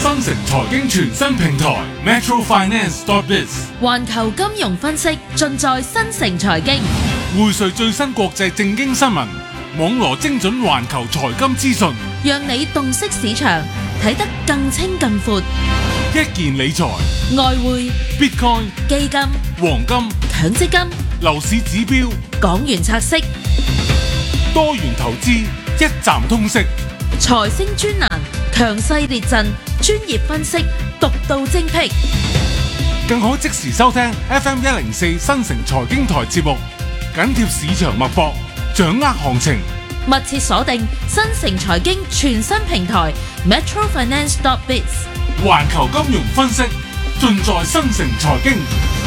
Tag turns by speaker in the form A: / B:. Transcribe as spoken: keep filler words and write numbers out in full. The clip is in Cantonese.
A: 新城財經全新平台 Metro Finance dot biz，
B: 環球金融分析盡在新城財經，
A: 匯萃最新國際政經新聞，網羅精準環球財金資訊，
B: 讓你洞悉市場，睇得更清更闊。
A: 一件理財、
B: 外匯、
A: Bitcoin、
B: 基金、
A: 黃金、
B: 強積金、
A: 樓市指標、
B: 港元拆息、
A: 多元投資，一站通識。
B: 財星專欄，強勢列陣，專業分析，獨到精闢，
A: 更可即時收聽 F M 一零四新城財經台節目，緊貼市場脈搏，掌握行情。
B: 密切鎖定新城財經全新平台 Metro Finance dot biz，
A: 環球金融分析盡在新城財經。